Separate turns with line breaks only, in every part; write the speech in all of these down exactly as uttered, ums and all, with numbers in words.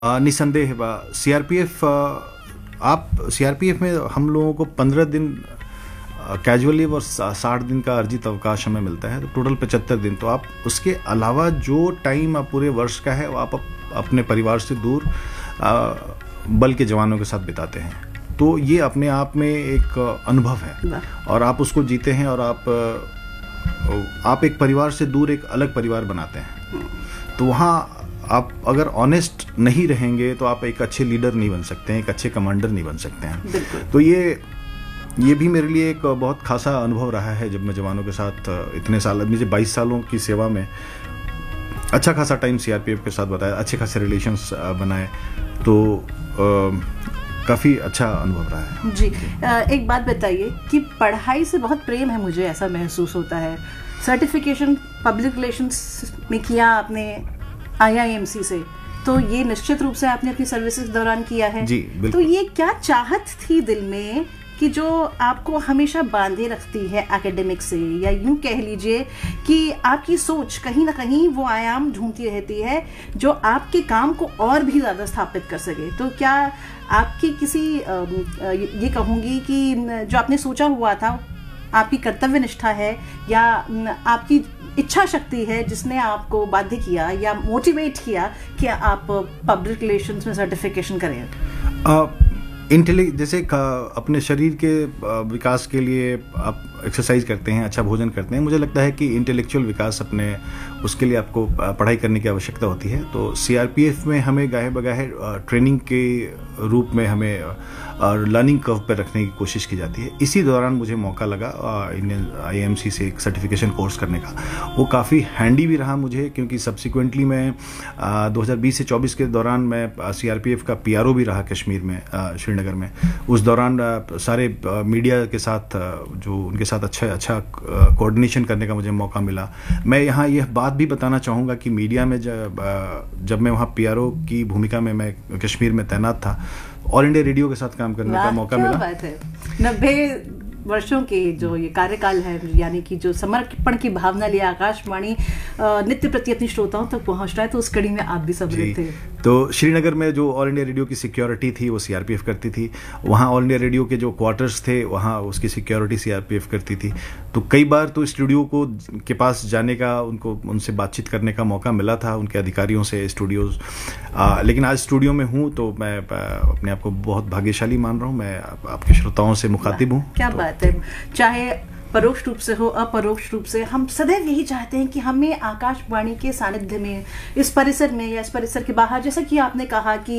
आ, निसंदेह सीआरपीएफ, आप सीआरपीएफ में हम लोगों को पंद्रह दिन कैजुअली और साठ दिन का अर्जित अवकाश हमें मिलता है, तो टोटल पचहत्तर दिन। तो आप उसके अलावा जो टाइम आप पूरे वर्ष का है वो आप अपने परिवार से दूर आ, बल के जवानों के साथ बिताते हैं। तो ये अपने आप में एक अनुभव है और आप उसको जीते हैं और आप आप एक परिवार से दूर एक अलग परिवार बनाते हैं। तो वहाँ आप अगर ऑनेस्ट नहीं रहेंगे तो आप एक अच्छे लीडर नहीं बन सकते हैं, एक अच्छे कमांडर नहीं बन सकते हैं। तो ये ये भी मेरे लिए एक बहुत खासा अनुभव रहा है जब मैं जवानों के साथ इतने साल, मुझे बाईस सालों की सेवा में अच्छा खासा टाइम सीआरपीएफ के साथ बताया, अच्छे खासे रिलेशंस बनाए, तो काफ़ी अच्छा अनुभव रहा है।
जी, एक बात बताइए कि पढ़ाई से बहुत प्रेम है, मुझे ऐसा महसूस होता है। सर्टिफिकेशन पब्लिक रिलेशंस में किया आपने आईआईएमसी से, तो ये निश्चित रूप से आपने अपनी सर्विसेज दौरान किया है।
जी,
तो ये क्या चाहत थी दिल में कि जो आपको हमेशा बांधे रखती है एकेडमिक से, या यूं कह लीजिए कि आपकी सोच कहीं ना कहीं वो आयाम ढूंढती रहती है जो आपके काम को और भी ज़्यादा स्थापित कर सके? तो क्या आपकी किसी ये कहूँगी कि जो आपने सोचा हुआ था, आपकी कर्तव्य निष्ठा है या आपकी इच्छा शक्ति है जिसने आपको बाध्य किया या मोटिवेट किया कि आप पब्लिक रिलेशंस में सर्टिफिकेशन करें?
इंटेली जैसे अपने शरीर के विकास के लिए आप एक्सरसाइज करते हैं, अच्छा भोजन करते हैं, मुझे लगता है कि इंटेलेक्चुअल विकास अपने उसके लिए आपको पढ़ाई करने की आवश्यकता होती है। तो सीआरपीएफ में हमें गाहे बगाहे ट्रेनिंग के रूप में हमें लर्निंग कर्व पर रखने की कोशिश की जाती है। इसी दौरान मुझे मौका लगा इंडियन आईएमसी से एक सर्टिफिकेशन कोर्स करने का। वो काफ़ी हैंडी भी रहा मुझे, क्योंकि सब्सिक्वेंटली मैं दो हज़ार बीस से चौबीस के दौरान मैं सीआरपीएफ का पीआरओ भी रहा कश्मीर में, श्रीनगर में। उस दौरान सारे मीडिया के साथ जो उनके साथ अच्छा अच्छा कोऑर्डिनेशन करने का मुझे मौका मिला। मैं यहाँ यह बात भी बताना चाहूँगा कि मीडिया में जब जब मैं वहाँ पीआरओ की भूमिका में मैं कश्मीर में तैनात था, ऑल इंडिया रेडियो के साथ काम करने का मौका मिला।
बात है, नब्बे वर्षों के जो ये कार्यकाल है, यानी कि जो समर्पण की भावना लिए आकाशवाणी नित्य प्रति अपनी श्रोताओं तक पहुंच रहा है, तो उस कड़ी में आप भी सम्मिलित थे।
तो श्रीनगर में जो ऑल इंडिया रेडियो की सिक्योरिटी थी वो सीआरपीएफ करती थी। वहाँ ऑल इंडिया रेडियो के जो क्वार्टर्स थे वहाँ उसकी सिक्योरिटी सीआरपीएफ करती थी। तो कई बार तो स्टूडियो को के पास जाने का, उनको उनसे बातचीत करने का मौका मिला था, उनके अधिकारियों से, स्टूडियोज। लेकिन आज स्टूडियो में हूँ तो मैं अपने आप को बहुत भाग्यशाली मान रहा हूँ। मैं आपके श्रोताओं से मुखातिब हूँ।
क्या बात है, चाहे परोक्ष रूप से हो अपरोक्ष रूप से, हम सदैव यही चाहते हैं कि हमें आकाशवाणी के सानिध्य में, इस परिसर में या इस परिसर के बाहर, जैसा कि आपने कहा कि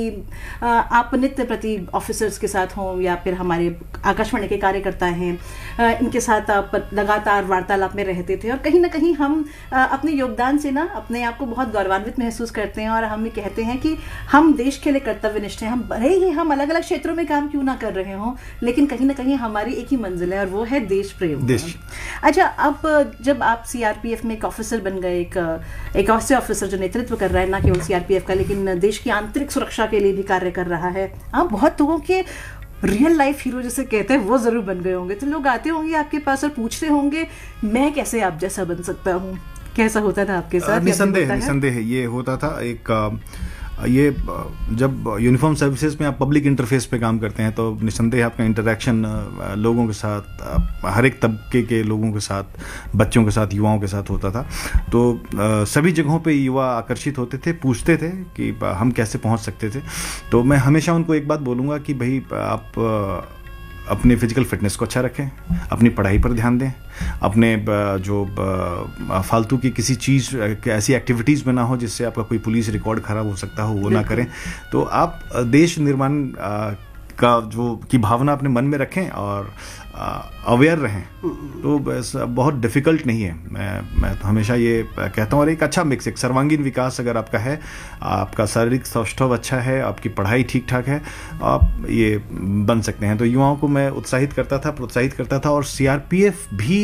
आप नित्य प्रति ऑफिसर्स के साथ हों या फिर हमारे आकाशवाणी के कार्यकर्ता हैं, इनके साथ आप लगातार वार्तालाप में रहते थे, और कहीं ना कहीं हम अपने योगदान से ना अपने आप को बहुत गौरवान्वित महसूस करते हैं और हम ये कहते हैं कि हम देश के लिए कर्तव्यनिष्ठ हैं। हम भले ही हम अलग अलग क्षेत्रों में काम क्यों ना कर रहे हों, लेकिन कहीं ना कहीं हमारी एक ही मंजिल है और वो है देश प्रेम। अच्छा, अब जब आप सीआरपीएफ में एक ऑफिसर बन गए, एक एक ऐसे ऑफिसर जो नेतृत्व कर रहा है ना केवल सीआरपीएफ का, लेकिन देश की आंतरिक सुरक्षा के लिए भी कार्य कर रहा है, आप बहुत लोगों के रियल लाइफ हीरो जैसे कहते हैं वो जरूर बन गए होंगे। तो लोग आते होंगे आपके पास और पूछते होंगे, मैं कैसे आप जैसा बन सकता हूँ? कैसा होता था आपके साथ?
निसंदेह निसंदेह ये होता था। एक ये जब यूनिफॉर्म सर्विसेज में आप पब्लिक इंटरफेस पे काम करते हैं तो निसंदेह आपका इंटरेक्शन लोगों के साथ, हर एक तबके के लोगों के साथ, बच्चों के साथ, युवाओं के साथ होता था। तो सभी जगहों पे युवा आकर्षित होते थे, पूछते थे कि हम कैसे पहुंच सकते थे। तो मैं हमेशा उनको एक बात बोलूँगा कि भाई आप अपने फिजिकल फिटनेस को अच्छा रखें, अपनी पढ़ाई पर ध्यान दें, अपने जो फालतू की किसी चीज़, ऐसी एक्टिविटीज़ में ना हो जिससे आपका कोई पुलिस रिकॉर्ड खराब हो सकता हो, वो ना करें। तो आप देश निर्माण का जो की भावना अपने मन में रखें और अवेयर रहें। तो बस बहुत डिफ़िकल्ट नहीं है। मैं मैं तो हमेशा ये कहता हूँ। और एक अच्छा मिक्स, एक सर्वांगीण विकास अगर आपका है, आपका शारीरिक सौष्ठव अच्छा है, आपकी पढ़ाई ठीक ठाक है, आप ये बन सकते हैं। तो युवाओं को मैं उत्साहित करता था, प्रोत्साहित करता था। और सीआरपीएफ भी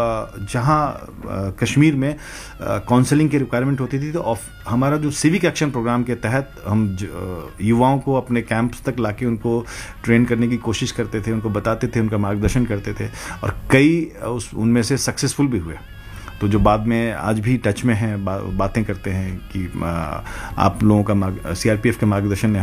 जहाँ कश्मीर में काउंसलिंग की रिक्वायरमेंट होती थी, तो हमारा जो सिविक एक्शन प्रोग्राम के तहत हम युवाओं को अपने कैंप्स तक लाके उनको ट्रेन करने की कोशिश करते थे, उनको बताते थे, उनका मार्गदर्शन करते थे, और कई उस उनमें से सक्सेसफुल भी हुए। तो जो बाद में आज भी टच में हैं, बा, बातें करते हैं कि आप लोगों का सीआरपीएफ के मार्गदर्शन ने